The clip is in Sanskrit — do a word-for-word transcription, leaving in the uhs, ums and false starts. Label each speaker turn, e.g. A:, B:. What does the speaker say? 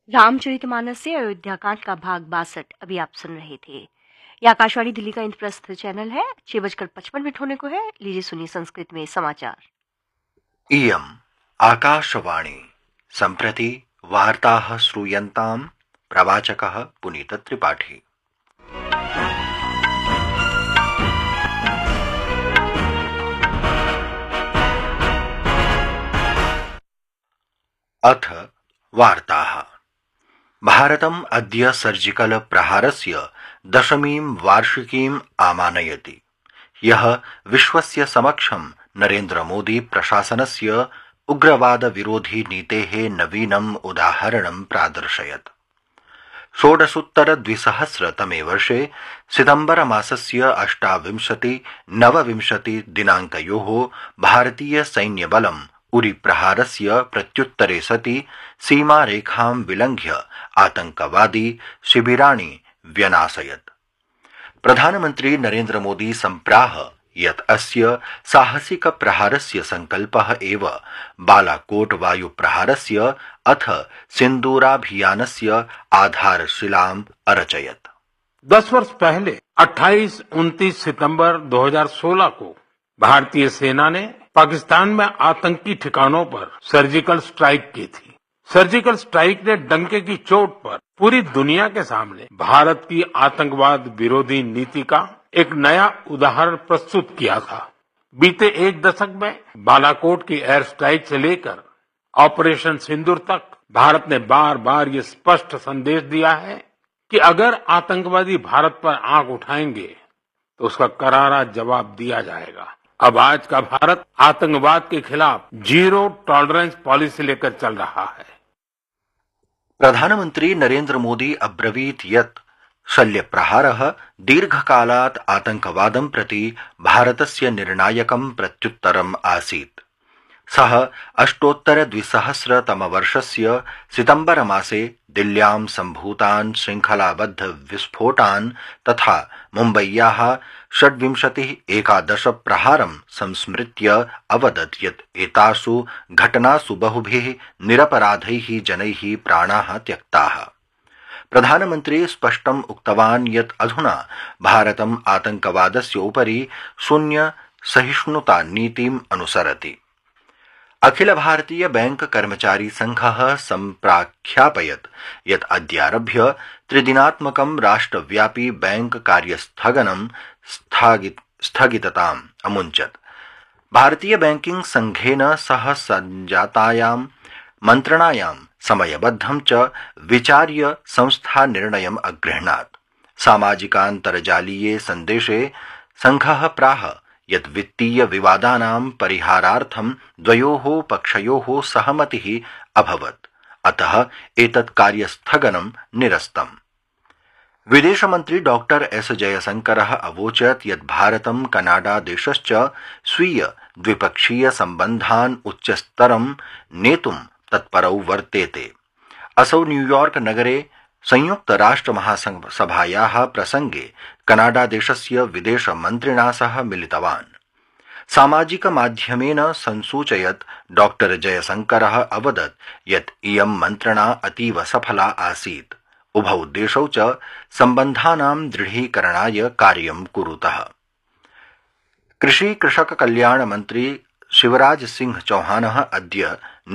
A: रामचरितमानस से अयोध्या कांड का भाग बासठ अभी आप सुन रहे थे। ये आकाशवाणी दिल्ली का इंद्रप्रस्थ चैनल है। छह बजकर पचपन मिनट होने को है। लीजिए सुनिए संस्कृत में समाचार।
B: इयम् आकाशवाणी सम्प्रति वार्ताः श्रूयन्ताम् प्रवाचकः पुनीत त्रिपाठी। अथ वार्ताः। भारतम् अद्य सर्जिकल प्रहारस्य दशमीं वार्षिकीम् आमानयति, यः विश्वस्य समक्षं नरेन्द्र मोदी प्रशासनस्य उग्रवाद विरोधी नीतेः नवीनम् उदाहरणं प्रादर्शयत्। षोडशोत्तर द्विसहस्रतमे वर्षे सितम्बर मासस्य अष्टाविंशति नवविंशति दिनाङ्कयोः भारतीय सैन्यबलम् उरी प्रहारस्य प्रत्युत्तरे सति सीमारेखां विलङ्घ्य आतङ्कवादी शिबिराणि व्यनाशयत्। प्रधानमन्त्री नरेन्द्र मोदी सम्प्राह यत् अस्य साहसिक प्रहारस्य संकल्पः एव बालाकोट वायु प्रहारस्य अथ सिन्दूराभियानस्य आधारशिलाम् अरचयत्।
C: दस वर्ष पहले अट्ठाईस उनतीस सितंबर दो हज़ार सोलह को भारतीय सेना ने पाकिस्तान में आतंकी ठिकानों पर सर्जिकल स्ट्राइक की थी। सर्जिकल स्ट्राइक ने डंके की चोट पर पूरी दुनिया के सामने भारत की आतंकवाद विरोधी नीति का एक नया उदाहरण प्रस्तुत किया था। बीते एक दशक में बालाकोट की एयर स्ट्राइक से लेकर ऑपरेशन सिंदूर तक भारत ने बार बार ये स्पष्ट संदेश दिया है कि अगर आतंकवादी भारत पर आंख उठाएंगे तो उसका करारा जवाब दिया जाएगा। अब आज का भारत आतंकवाद के खिलाफ जीरो टॉलरेंस पॉलिसी लेकर चल रहा है।
B: प्रधानमन्त्री नरेन्द्र मोदी अब्रवीत् यत् शल्यप्रहारः दीर्घकालात् आतंकवादं प्रति भारतस्य निर्णायकं प्रत्युत्तरम् आसीत्। सः अष्टोत्तर द्विसहस्रतमवर्षस्य सितम्बर मासे दिल्ल्यां सम्भूतान् शृङ्खलाबद्ध विस्फोटान् तथा मुम्बय्याः षड्विंशतिः एकादश प्रहारं संस्मृत्य अवदत् यत् एतासु घटनासु बहुभिः निरपराधैः जनैः प्राणाः त्यक्ताः। प्रधानमन्त्री स्पष्टम् उक्तवान् यत् अधुना भारतम् आतंकवादस्य उपरि शून्य सहिष्णुता नीतिम् अनुसरति। अखिल भारतीय बैंक कर्मचारी संघः सम्प्राख्यापयत् यत् अद्यारभ्य त्रिदिनात्मकं राष्ट्रव्यापी बैंक कार्यस्थगनं स्थगितताम् अमुञ्चत्। भारतीय बैंकिंग संघेन सह सञ्जातायां मन्त्रणायां समयबद्धं च विचार्य संस्था निर्णयम् अगृह्णात्। सामाजिकान्तर्जालीये सन्देशे संघः प्राह यत् वित्तीय विवादानां परिहारार्थं द्वयोः पक्षयोः सहमतिः अभवत्, अतः एतत् कार्यस्थगनं निरस्तम्। विदेशमन्त्री डॉक्टर एस जयशंकरः अवोचत् यत् भारतं कनाडा देशश्च स्वीय द्विपक्षीय सम्बन्धान् उच्चस्तरं नेतुं तत्परौ वर्तेते। असौ न्यूयॉर्क नगरे संयुक्त राष्ट्र महासभायाः प्रसंगे कनाडा देशस्य विदेश मन्त्रिणा सह मिलितवान्। सामाजिक माध्यमेन संसूचयत् डॉक्टर जयशंकरः अवदत् यत् इयं मन्त्रणा अतीव सफला आसीत्। उभौ देशौ च सम्बन्धानां दृढीकरणाय कार्यं कुरुतः। कृषि कृषक कल्याण मन्त्री शिवराज सिंह चौहानः अद्य